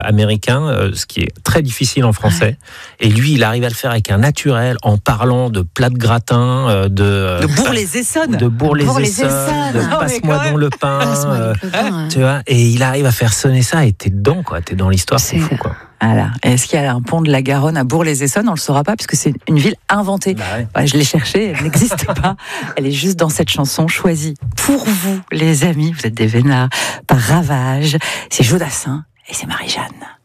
américain, ce qui est très difficile en français. Et lui, il arrive à le faire avec un naturel, en parlant de plats de gratin, de Bourg-les-Essonnes. De Bourg-les-Essonnes, de Passe-moi donc le pain. Tu vois, et il arrive à faire sonner ça, et t'es dedans, quoi. T'es dans l'histoire, c'est fou, quoi. Voilà. Est-ce qu'il y a un pont de la Garonne à Bourg-les-Essonnes? On ne le saura pas, puisque c'est une ville inventée. Je l'ai cherchée, elle n'existe pas. Elle est juste dans cette chanson choisie pour vous, les amis. Vous êtes des vénards, par Ravage. C'est Jodassin et c'est Marie-Jeanne.